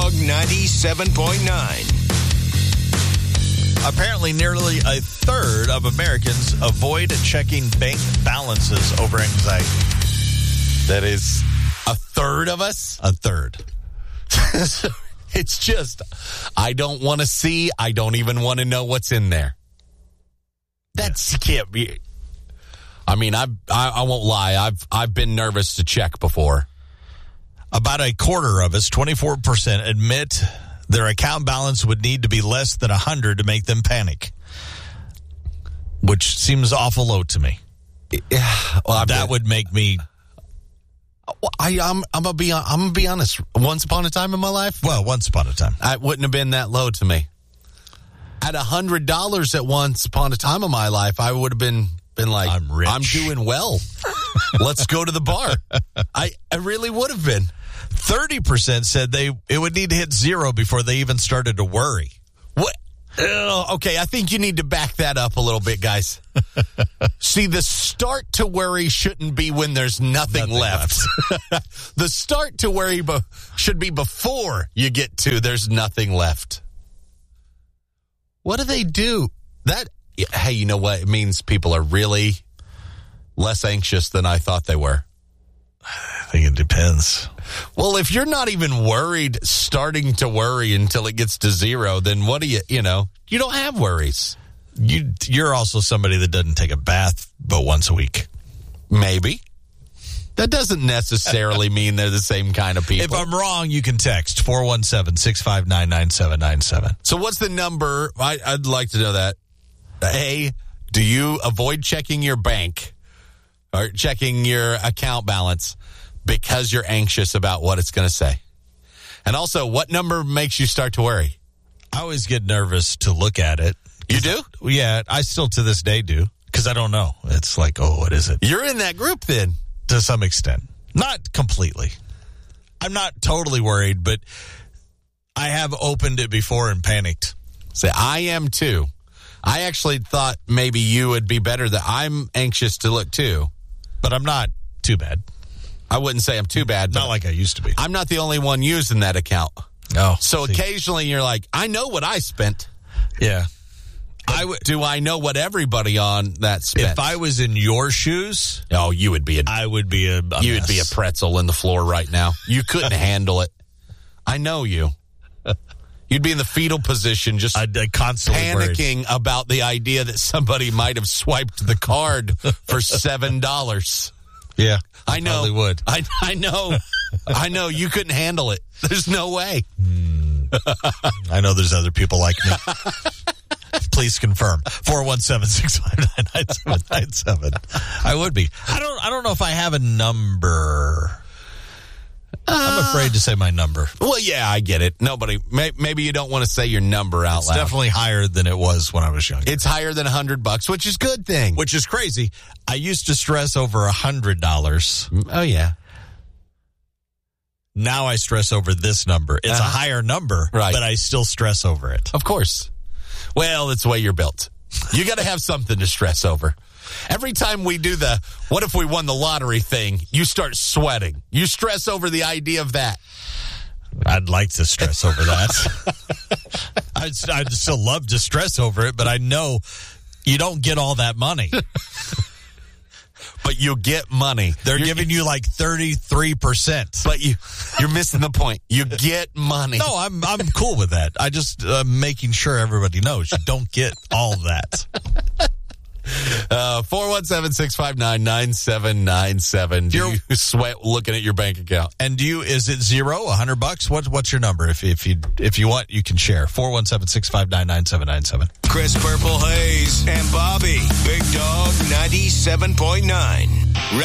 Dog 97.9. Apparently, nearly a third of Americans avoid checking bank balances over anxiety. That is a third of us? A third. It's just, I don't want to see, I don't even want to know what's in there. That's can't be. I mean, I won't lie. I've been nervous to check before. About a quarter of us, 24%, admit their account balance would need to be less than 100 to make them panic, which seems awful low to me. Yeah, well, that would make me. I'm gonna be honest. Once upon a time in my life, Once upon a time, it wouldn't have been that low to me. At $100 at once upon a time in my life, I would have been like, I'm rich. I'm doing well. Let's go to the bar. I really would have been. 30% said it would need to hit zero before they even started to worry. What? Okay, I think you need to back that up a little bit, guys. See, the start to worry shouldn't be when there's nothing left. The start to worry should be before you get to there's nothing left. What do they do? Hey, you know what? It means people are really less anxious than I thought they were. I think it depends. Well, if you're not even worried, starting to worry until it gets to zero, then what do you don't have worries. You're also somebody that doesn't take a bath but once a week. Maybe. That doesn't necessarily mean they're the same kind of people. If I'm wrong, you can text 417-659-9797. So what's the number? I'd like to know that. A, do you avoid checking your bank or checking your account balance because you're anxious about what it's going to say? And also, what number makes you start to worry? I always get nervous to look at it. You do? Yeah, I still to this day do because I don't know. It's like, what is it? You're in that group then. To some extent. Not completely. I'm not totally worried, but I have opened it before and panicked. Say, I am too. I actually thought maybe you would be better that I'm anxious to look too. But I'm not too bad. I wouldn't say I'm too bad. Not like I used to be. I'm not the only one using that account. Oh, so occasionally you're like, I know what I spent. Yeah. Do I know what everybody on that spent? If I was in your shoes, you would be I would be a you would be a pretzel in the floor right now. You couldn't handle it. I know you. You'd be in the fetal position, just I'd constantly panicking worried about the idea that somebody might have swiped the card for $7. Yeah, I know. Probably would. I know. I know. You couldn't handle it. There's no way. I know there's other people like me. Please confirm. 417-659-9797. I would be. I don't know if I have a number. I'm afraid to say my number. Well, yeah, I get it. Maybe you don't want to say your number out loud. It's definitely higher than it was when I was younger. It's higher than $100, which is a good thing. Which is crazy. I used to stress over $100. Oh, yeah. Now I stress over this number. It's a higher number, right, but I still stress over it. Of course. Well, it's the way you're built. You got to have something to stress over. Every time we do the what if we won the lottery thing, you start sweating. You stress over the idea of that. I'd like to stress over that. I'd still love to stress over it, but I know you don't get all that money. But you get money. You're giving you like 33%. But you're missing the point. You get money. No, I'm cool with that. I just making sure everybody knows you don't get all that. 417-659-9797. Do you sweat looking at your bank account? And is it zero, $100? What's your number? If you want, you can share. 417-659-9797. Chris Purple Hayes and Bobby, Big Dog 97.9.